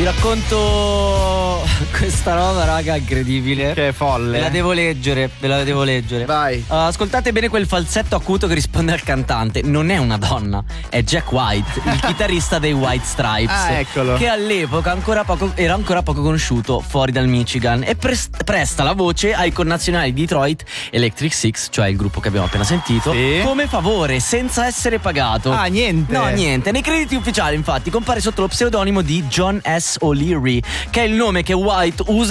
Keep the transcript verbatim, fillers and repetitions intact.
Vi racconto questa roba, raga, incredibile. Che è folle. Ve la devo leggere, ve la devo leggere. Vai. Uh, ascoltate bene quel falsetto acuto che risponde al cantante. Non è una donna, è Jack White, il chitarrista dei White Stripes. Ah, eccolo. Che all'epoca ancora poco, era ancora poco conosciuto fuori dal Michigan e prest- presta la voce ai connazionali di Detroit Electric Six, cioè il gruppo che abbiamo appena sentito, sì, come favore, senza essere pagato. Ah, niente. No, niente. Nei crediti ufficiali, infatti, compare sotto lo pseudonimo di John S. O'Leary, che è il nome che White usa